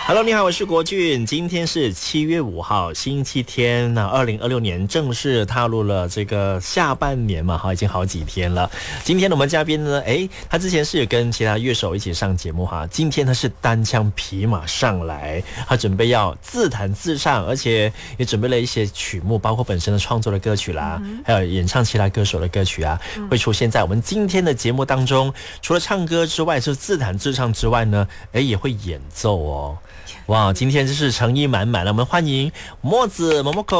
Hello， 你好，我是国俊。今天是7月5号，星期天。那2026年正式踏入了这个下半年嘛，已经好几天了。今天的我们嘉宾呢，他之前是有跟其他乐手一起上节目哈，今天他是单枪匹马上来，他准备要自弹自唱，而且也准备了一些曲目，包括本身的创作的歌曲啦，还有演唱其他歌手的歌曲啊，会出现在我们今天的节目当中。除了唱歌之外，就是自弹自唱之外呢，也会演奏哦。哇，今天就是诚意满满了，我们欢迎墨子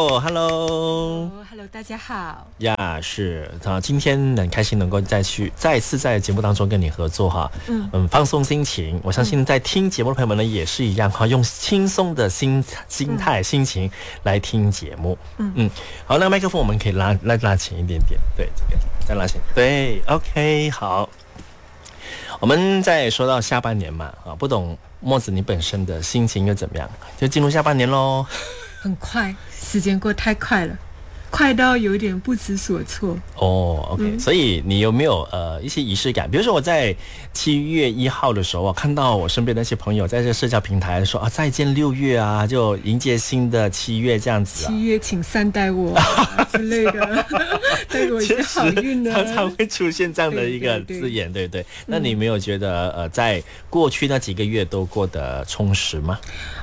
Momoko。Hello， 大家好。 呀，是啊，今天很开心能够再次在节目当中跟你合作哈，放松心情。我相信在听节目的朋友们呢也是一样哈，用轻松的心态、心情来听节目。好，那个麦克风我们可以拉前一点点，对，这个再拉前，对 ，OK， 好。我们在说到下半年嘛，不懂墨子你本身的心情又怎么样？就进入下半年咯。 很快，时间过太快了，快到有点不知所措。 OK， 所以你有没有一些仪式感？比如说我在7月1号的时候，看到我身边的那些朋友在这社交平台说啊，再见6月啊，就迎接新的7月这样子啊。 7月请善待我之类的，带给我一些好运呢。 常常会出现这样的一个字眼，对不对？那你没有觉得在过去那几个月都过得充实吗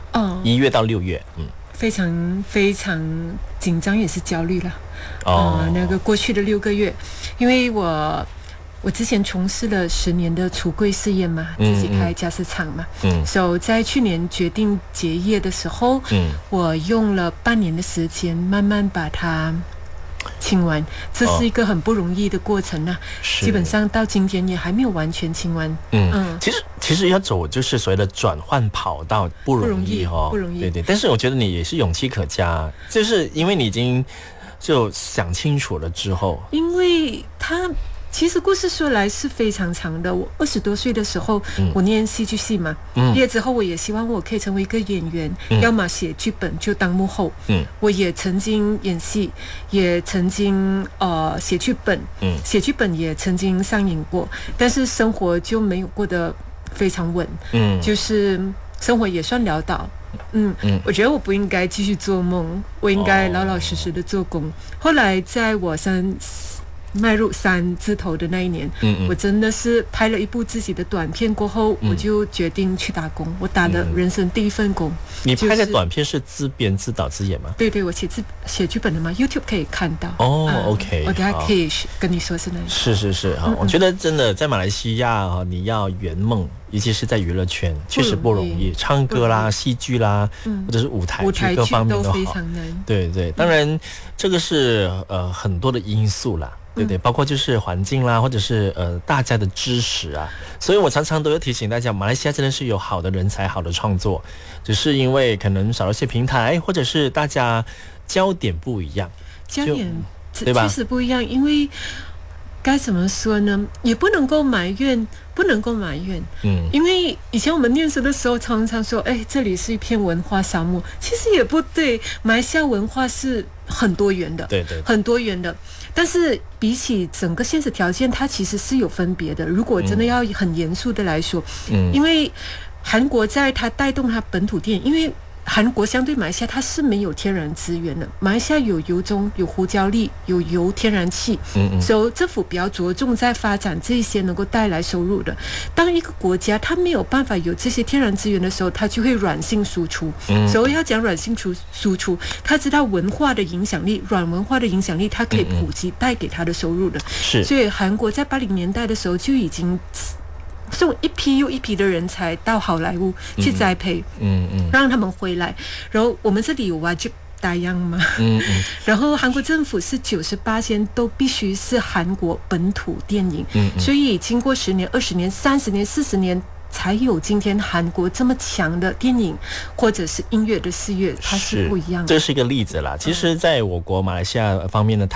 ？1月到6月， 非常非常紧张，也是焦虑了。那个过去的6个月，因为我之前从事了10年的橱柜事业嘛，自己开家私厂嘛，所以在去年决定结业的时候，我用了半年的时间慢慢把它清完，这是一个很不容易的过程啊。基本上到今天也还没有完全清完。 其实要走就是所谓的转换跑道不容易哦， 不容易。 对，但是我觉得你也是勇气可嘉，就是因为你已经就想清楚了之后，因为他。其实故事说来是非常长的。我20多岁的时候，我念戏剧系嘛，毕业之后我也希望我可以成为一个演员，要么写剧本就当幕后。我也曾经演戏，也曾经写剧本，写剧本也曾经上映过，但是生活就没有过得非常稳，就是生活也算潦倒。我觉得我不应该继续做梦，我应该老老实实的做工。后来在我迈入3字头的那一年，我真的是拍了一部自己的短片过后，我就决定去打工。我打了人生第一份工。 你拍的短片是自编自导自演吗？ 对，我写剧本的嘛 ，YouTube 可以看到。 OK， 我等下可以跟你说是哪一个。 是我觉得真的在马来西亚你要圆梦，尤其是在娱乐圈，确实不容易。唱歌啦、戏剧啦，或者是舞台剧各方面都非常难。 对，当然这个是很多的因素啦。对，包括就是环境啦，或者是大家的支持啊，所以我常常都要提醒大家，马来西亚真的是有好的人才、好的创作，只是因为可能少了些平台，或者是大家焦点不一样， 对吧？确实不一样，因为该怎么说呢？也不能够埋怨，因为以前我们念书的时候常常说，这里是一片文化沙漠，其实也不对，马来西亚文化是很多元的， 对， 很多元的。但是比起整个现实条件，它其实是有分别的。如果真的要很严肃的来说，因为韩国在它带动它本土电影，因为韩国相对马来西亚它是没有天然资源的，马来西亚有油棕、有胡椒粒、有油天然气，所以政府比较着重在发展这些能够带来收入的。当一个国家它没有办法有这些天然资源的时候，它就会软性输出。所以要讲软性输出，它知道文化的影响力，软文化的影响力，它可以普及带给它的收入的。所以韩国在80年代的时候就已经送一批又一批的人才到好莱坞去栽培，让他们回来。然后我们这里有Wajib打样嘛，然后韩国政府是98%都必须是韩国本土电影，所以经过10年、20年、30年、40年。才有今天韩国这么强的电影或者是音乐的事业，它是不一样的。 这是一个例子啦。其实在我国马来西亚方面呢，它也就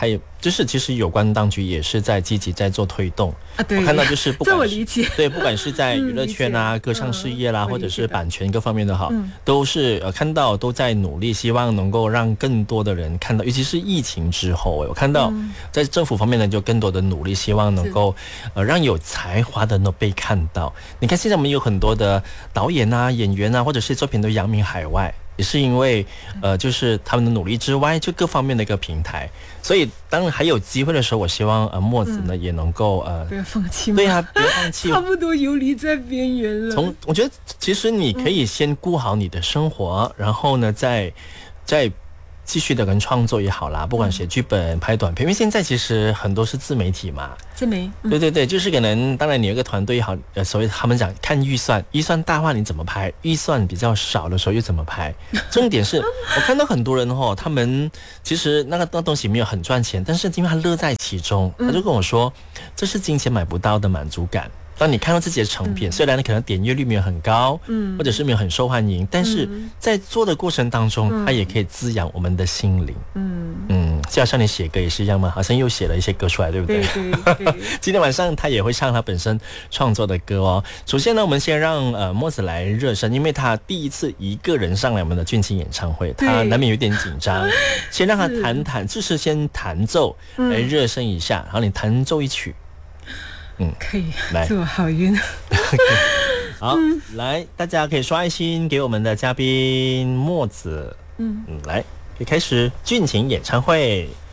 就是其实有关当局也是在积极在做推动啊。对， 我看到就是不管这我理解， 对，不管是在娱乐圈啊、歌唱事业啦，或者是版权各方面的哈，都是看到都在努力，希望能够让更多的人看到，尤其是疫情之后，我看到在政府方面呢，就更多的努力，希望能够让有才华的人都被看到。你看现在我们有很多的导演啊、演员啊，或者是作品都扬名海外。也是因为就是他们的努力之外，就各方面的一个平台，所以当然还有机会的时候，我希望墨子呢也能够不要放弃， 对啊，不要放弃， 差不多游离在边缘了。 我觉得其实你可以先顾好你的生活，然后呢再继续的跟创作也好啦，不管写剧本、拍短片，因为现在其实很多是自媒体嘛。 自媒， 对对对，就是可能当然你有一个团队也好，所谓他们讲看预算大话你怎么拍，预算比较少的时候又怎么拍。重点是我看到很多人他们其实那东西没有很赚钱，但是因为他乐在其中，他就跟我说，这是金钱买不到的满足感。当你看到自己的成品，虽然可能点阅率没有很高，或者是没有很受欢迎，但是在做的过程当中，它也可以滋养我们的心灵。就好像你写歌也是一样嘛，好像又写了一些歌出来，对不对？对。今天晚上他也会唱他本身创作的歌哦。首先呢，我们先让墨子来热身，因为他第一次一个人上来我们的俊青演唱会，他难免有点紧张。先让他弹，就是先弹奏来热身一下，然后你弹奏一曲。 可以， 来， 祝我好运。 好，来，大家可以刷爱心给我们的嘉宾墨子。来，可以开始俊青演唱会。